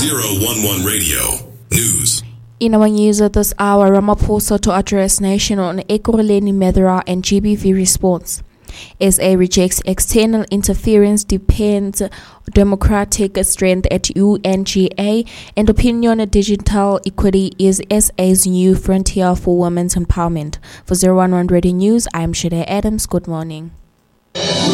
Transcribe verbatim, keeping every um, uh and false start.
zero one one Radio News. In our news at this hour, Ramaphosa to address nation on Ekurhuleni Medra and G B V response. S A rejects external interference, depends democratic strength at U N G A, and opinion digital equity is S A's new frontier for women's empowerment. For zero one one Radio News, I am Shade Adams. Good morning.